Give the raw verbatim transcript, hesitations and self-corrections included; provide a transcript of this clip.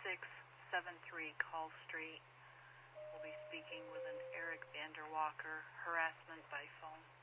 six seven three Call Street. We'll be speaking with an Eric Vanderwalker, harassment by phone.